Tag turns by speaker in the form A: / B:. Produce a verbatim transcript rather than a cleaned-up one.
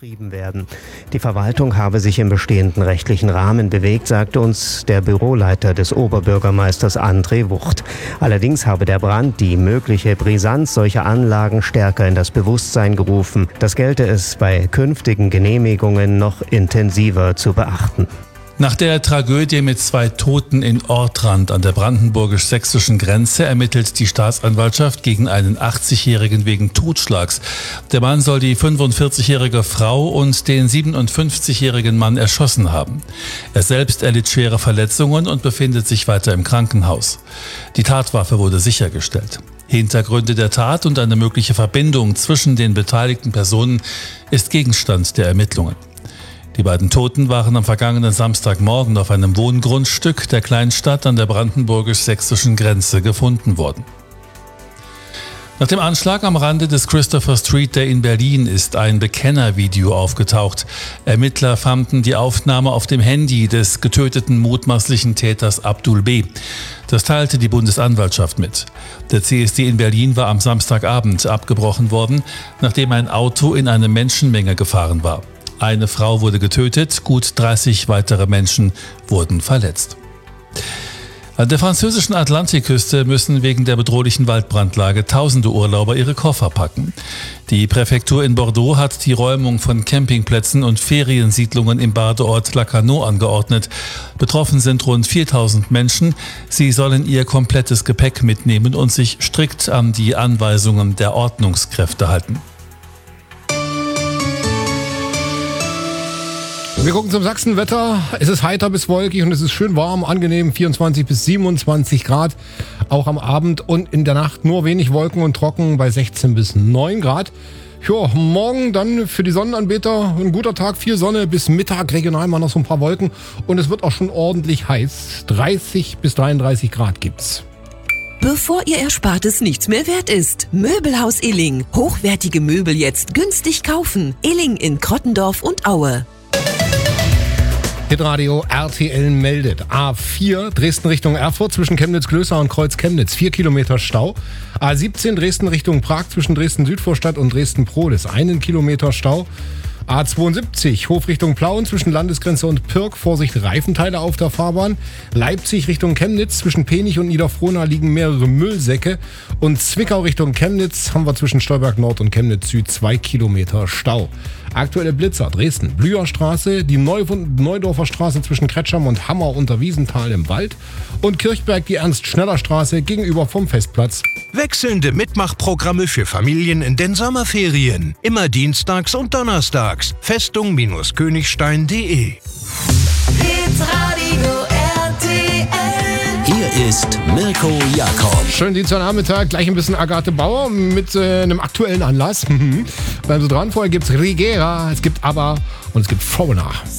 A: betrieben werden. Die Verwaltung habe sich im bestehenden rechtlichen Rahmen bewegt, sagte uns der Büroleiter des Oberbürgermeisters André Wucht. Allerdings habe der Brand die mögliche Brisanz solcher Anlagen stärker in das Bewusstsein gerufen. Das gelte es bei künftigen Genehmigungen noch intensiver zu beachten.
B: Nach der Tragödie mit zwei Toten in Ortrand an der brandenburgisch-sächsischen Grenze ermittelt die Staatsanwaltschaft gegen einen achtzigjährigen wegen Totschlags. Der Mann soll die fünfundvierzigjährige Frau und den siebenundfünfzigjährigen Mann erschossen haben. Er selbst erlitt schwere Verletzungen und befindet sich weiter im Krankenhaus. Die Tatwaffe wurde sichergestellt. Hintergründe der Tat und eine mögliche Verbindung zwischen den beteiligten Personen ist Gegenstand der Ermittlungen. Die beiden Toten waren am vergangenen Samstagmorgen auf einem Wohngrundstück der Kleinstadt an der brandenburgisch-sächsischen Grenze gefunden worden. Nach dem Anschlag am Rande des Christopher Street Day in Berlin ist ein Bekennervideo aufgetaucht. Ermittler fanden die Aufnahme auf dem Handy des getöteten mutmaßlichen Täters Abdul B. Das teilte die Bundesanwaltschaft mit. Der C S D in Berlin war am Samstagabend abgebrochen worden, nachdem ein Auto in eine Menschenmenge gefahren war. Eine Frau wurde getötet, gut dreißig weitere Menschen wurden verletzt. An der französischen Atlantikküste müssen wegen der bedrohlichen Waldbrandlage tausende Urlauber ihre Koffer packen. Die Präfektur in Bordeaux hat die Räumung von Campingplätzen und Feriensiedlungen im Badeort Lacanau angeordnet. Betroffen sind rund viertausend Menschen. Sie sollen ihr komplettes Gepäck mitnehmen und sich strikt an die Anweisungen der Ordnungskräfte halten.
C: Wir gucken zum Sachsenwetter. Es ist heiter bis wolkig und es ist schön warm, angenehm, vierundzwanzig bis siebenundzwanzig Grad. Auch am Abend und in der Nacht nur wenig Wolken und trocken bei sechzehn bis neun Grad. Ja, morgen dann für die Sonnenanbeter ein guter Tag, viel Sonne, bis Mittag regional mal noch so ein paar Wolken. Und es wird auch schon ordentlich heiß. dreißig bis dreiunddreißig Grad gibt's.
D: Bevor Ihr Erspartes nichts mehr wert ist. Möbelhaus Illing. Hochwertige Möbel jetzt günstig kaufen. Illing in Krottendorf und Aue.
C: Hitradio R T L meldet. A vier Dresden Richtung Erfurt zwischen Chemnitz-Glößau und Kreuz-Chemnitz. vier Kilometer Stau. A siebzehn Dresden Richtung Prag zwischen Dresden-Südvorstadt und Dresden-Prohlis. einen Kilometer Stau. A zweiundsiebzig Hof Richtung Plauen zwischen Landesgrenze und Pirk. Vorsicht, Reifenteile auf der Fahrbahn. Leipzig Richtung Chemnitz zwischen Penich und Niederfrohna liegen mehrere Müllsäcke. Und Zwickau Richtung Chemnitz haben wir zwischen Stolberg Nord und Chemnitz Süd zwei Kilometer Stau. Aktuelle Blitzer, Dresden, Blüherstraße, die Neu- Neudorfer Straße zwischen Kretscham und Hammer unter Wiesenthal im Wald und Kirchberg die Ernst-Schneller-Straße gegenüber vom Festplatz.
E: Wechselnde Mitmachprogramme für Familien in den Sommerferien. Immer dienstags und donnerstags. Festung-Königstein punkt de.
F: Hier ist Mirko Jakob.
C: Schönen Dienstagnachmittag, gleich ein bisschen Agathe Bauer mit äh, einem aktuellen Anlass. Bleiben Sie dran, vorher gibt's Rigera, es gibt ABBA und es gibt Foreigner.